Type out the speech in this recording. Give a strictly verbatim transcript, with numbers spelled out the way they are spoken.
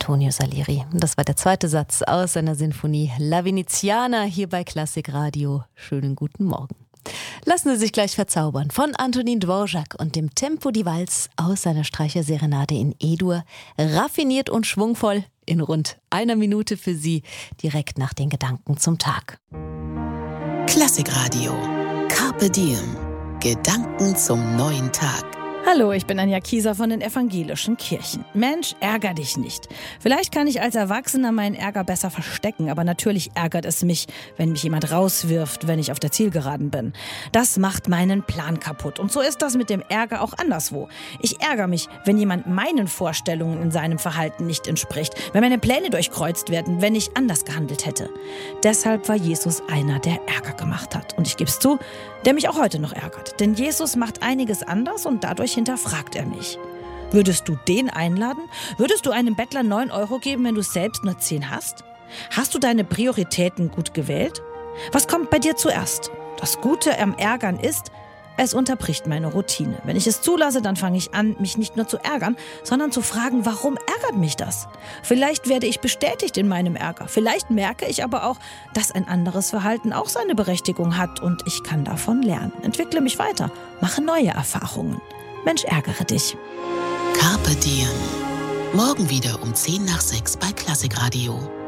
Antonio Salieri. Das war der zweite Satz aus seiner Sinfonie La Veneziana hier bei Klassikradio. Schönen guten Morgen. Lassen Sie sich gleich verzaubern von Antonin Dvorak und dem Tempo di Valse aus seiner Streicherserenade in E-Dur. Raffiniert und schwungvoll in rund einer Minute für Sie, direkt nach den Gedanken zum Tag. Klassikradio. Carpe Diem. Gedanken zum neuen Tag. Hallo, ich bin Anja Kieser von den evangelischen Kirchen. Mensch, ärger dich nicht. Vielleicht kann ich als Erwachsener meinen Ärger besser verstecken, aber natürlich ärgert es mich, wenn mich jemand rauswirft, wenn ich auf der Zielgeraden bin. Das macht meinen Plan kaputt. Und so ist das mit dem Ärger auch anderswo. Ich ärgere mich, wenn jemand meinen Vorstellungen in seinem Verhalten nicht entspricht, wenn meine Pläne durchkreuzt werden, wenn ich anders gehandelt hätte. Deshalb war Jesus einer, der Ärger gemacht hat. Und ich gebe es zu, der mich auch heute noch ärgert. Denn Jesus macht einiges anders und dadurch hinterfragt er mich. Würdest du den einladen? Würdest du einem Bettler neun Euro geben, wenn du selbst nur zehn hast? Hast du deine Prioritäten gut gewählt? Was kommt bei dir zuerst? Das Gute am Ärgern ist, es unterbricht meine Routine. Wenn ich es zulasse, dann fange ich an, mich nicht nur zu ärgern, sondern zu fragen, warum ärgert mich das? Vielleicht werde ich bestätigt in meinem Ärger. Vielleicht merke ich aber auch, dass ein anderes Verhalten auch seine Berechtigung hat und ich kann davon lernen. Entwickle mich weiter, mache neue Erfahrungen. Mensch, ärgere dich. Carpe Diem. Morgen wieder um zehn nach sechs bei Klassikradio.